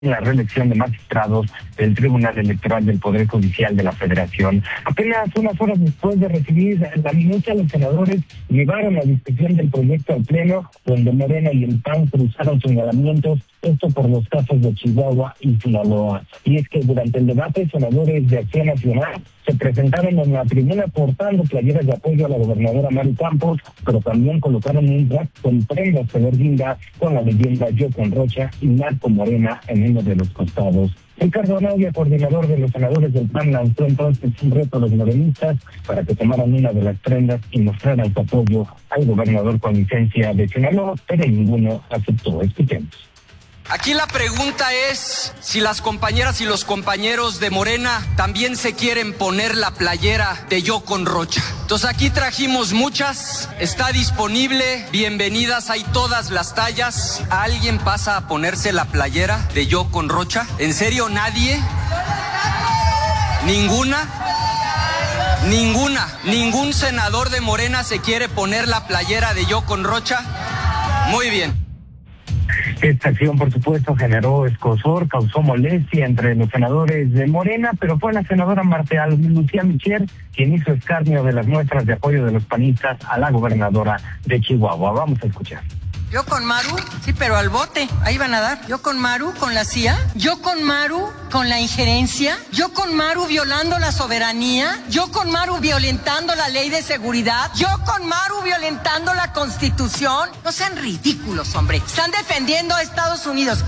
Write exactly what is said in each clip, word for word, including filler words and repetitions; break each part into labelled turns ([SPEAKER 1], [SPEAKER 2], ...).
[SPEAKER 1] la reelección de magistrados del Tribunal Electoral del Poder Judicial de la Federación. Apenas unas horas después de recibir la minuta, los senadores llevaron la discusión del proyecto al Pleno, donde Morena y el P A N cruzaron señalamientos, esto por los casos de Chihuahua y Sinaloa. Y es que durante el debate, senadores de Acción Nacional se presentaron en la tribuna portando playeras de apoyo a la gobernadora Maru Campos, pero también colocaron un rack con prendas de Berguinda con la leyenda Yo con Rocha y Marco Morena en uno de los costados. Ricardo Anaya, coordinador de los senadores del P A N, lanzó entonces un reto a los morenistas para que tomaran una de las prendas y mostraran su apoyo al gobernador con licencia de Sinaloa, pero ninguno aceptó. Escuchemos.
[SPEAKER 2] Aquí la pregunta es si las compañeras y los compañeros de Morena también se quieren poner la playera de Yo con Rocha. Entonces aquí trajimos muchas, está disponible, bienvenidas, hay todas las tallas. ¿Alguien pasa a ponerse la playera de Yo con Rocha? ¿En serio nadie? ¿Ninguna? ¿Ninguna? ¿Ningún senador de Morena se quiere poner la playera de Yo con Rocha? Muy bien.
[SPEAKER 1] Esta acción, por supuesto, generó escozor, causó molestia entre los senadores de Morena, pero fue la senadora Marta Lucía Micher quien hizo escarnio de las muestras de apoyo de los panistas a la gobernadora de Chihuahua. Vamos a escuchar.
[SPEAKER 3] Yo con Maru, sí, pero al bote, ahí van a dar. Yo con Maru, con la C I A. Yo con Maru, con la injerencia. Yo con Maru violando la soberanía. Yo con Maru violentando la ley de seguridad. Yo con Maru violentando la Constitución. No sean ridículos, hombre. Están defendiendo a Estados Unidos.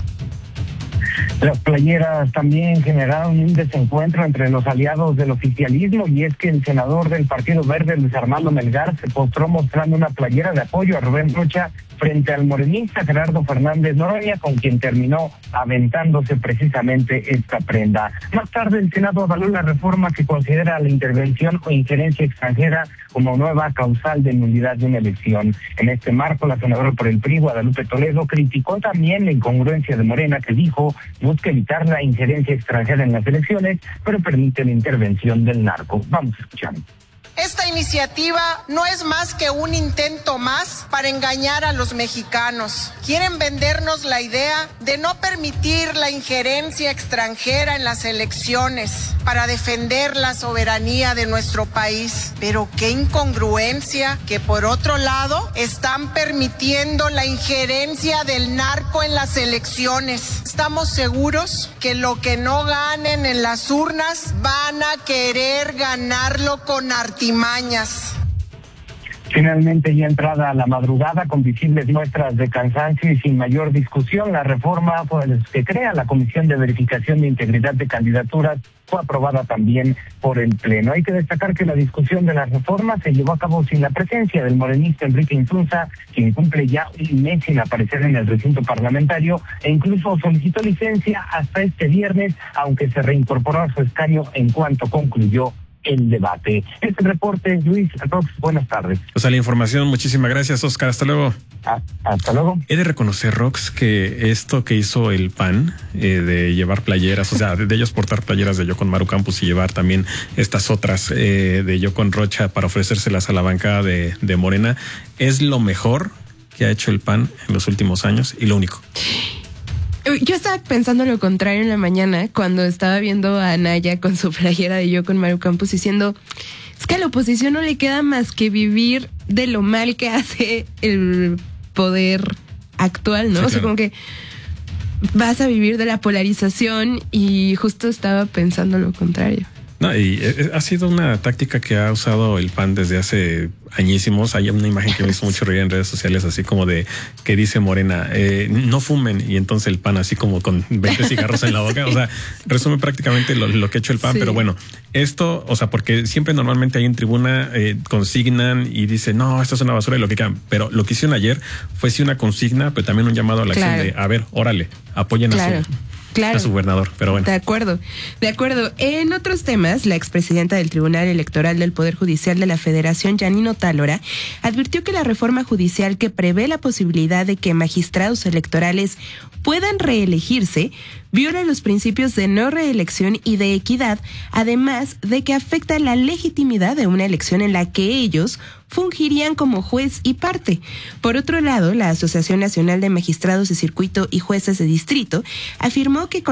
[SPEAKER 1] Las playeras también generaron un desencuentro entre los aliados del oficialismo, y es que el senador del Partido Verde, Luis Armando Melgar, se postró mostrando una playera de apoyo a Rubén Rocha frente al morenista Gerardo Fernández Noroña, con quien terminó aventándose precisamente esta prenda. Más tarde, el Senado avaló la reforma que considera la intervención o injerencia extranjera como nueva causal de nulidad de una elección. En este marco, la senadora por el P R I, Guadalupe Toledo, criticó también la incongruencia de Morena, que dijo busca evitar la injerencia extranjera en las elecciones, pero permite la intervención del narco. Vamos a escuchar.
[SPEAKER 4] Esta iniciativa no es más que un intento más para engañar a los mexicanos. Quieren vendernos la idea de no permitir la injerencia extranjera en las elecciones para defender la soberanía de nuestro país. Pero qué incongruencia que por otro lado están permitiendo la injerencia del narco en las elecciones. Estamos seguros que lo que no ganen en las urnas van a querer ganarlo con artimañas. Mañas.
[SPEAKER 1] Finalmente, ya entrada a la madrugada, con visibles muestras de cansancio y sin mayor discusión, la reforma pues, que crea la Comisión de Verificación de Integridad de Candidaturas fue aprobada también por el Pleno. Hay que destacar que la discusión de la reforma se llevó a cabo sin la presencia del morenista Enrique Insunza, quien cumple ya un mes sin aparecer en el recinto parlamentario e incluso solicitó licencia hasta este viernes, aunque se reincorporó a su escaño en cuanto concluyó el debate. Este reporte, Luis Rox, buenas tardes.
[SPEAKER 5] O sea, la información, muchísimas gracias, Oscar, hasta luego.
[SPEAKER 1] Ah, hasta luego.
[SPEAKER 5] He de reconocer, Rox, que esto que hizo el P A N, eh, de llevar playeras, o sea, de, de ellos portar playeras de Yo con Maru Campos y llevar también estas otras eh, de Yo con Rocha para ofrecérselas a la bancada de, de Morena, es lo mejor que ha hecho el P A N en los últimos años y lo único.
[SPEAKER 6] Yo estaba pensando lo contrario en la mañana cuando estaba viendo a Anaya con su playera de Yo con Maru Campos diciendo, es que a la oposición no le queda más que vivir de lo mal que hace el poder actual, ¿no? Sí, o sea, claro. Como que vas a vivir de la polarización y justo estaba pensando lo contrario.
[SPEAKER 5] No, y ha sido una táctica que ha usado el P A N desde hace añísimos. Hay una imagen que me hizo mucho reír en redes sociales, así como de que dice Morena, eh, no fumen, y entonces el P A N así como con veinte cigarros en la boca. O sea, resume prácticamente lo, lo que ha hecho el P A N, sí. Pero bueno, esto, o sea, porque siempre normalmente ahí en tribuna eh, consignan y dicen, no, esto es una basura y lo que quieran, pero lo que hicieron ayer fue sí una consigna, pero también un llamado a la claro. acción de, a ver, órale, apoyen claro. a su... Claro. A su gobernador, pero bueno.
[SPEAKER 6] De acuerdo, de acuerdo. En otros temas, la expresidenta del Tribunal Electoral del Poder Judicial de la Federación, Janine Otálora, advirtió que la reforma judicial que prevé la posibilidad de que magistrados electorales puedan reelegirse viola los principios de no reelección y de equidad, además de que afecta la legitimidad de una elección en la que ellos fungirían como juez y parte. Por otro lado, la Asociación Nacional de Magistrados de Circuito y Jueces de Distrito afirmó que con